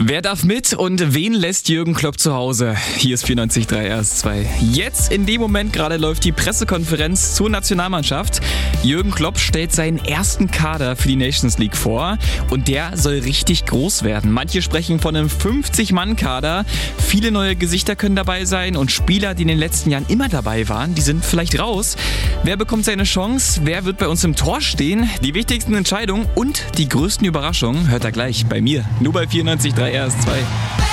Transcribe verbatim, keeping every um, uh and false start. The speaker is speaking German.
Wer darf mit und wen lässt Jürgen Klopp zu Hause? Hier ist vierundneunzig Komma drei R S zwei. Jetzt in dem Moment gerade läuft die Pressekonferenz zur Nationalmannschaft. Jürgen Klopp stellt seinen ersten Kader für die Nations League vor und der soll richtig groß werden. Manche sprechen von einem fünfzig-Mann-Kader. Viele neue Gesichter können dabei sein und Spieler, die in den letzten Jahren immer dabei waren, die sind vielleicht raus. Wer bekommt seine Chance? Wer wird bei uns im Tor stehen? Die wichtigsten Entscheidungen und die größten Überraschungen hört er gleich bei mir. Nur bei vierundneunzig Komma drei R S zwei.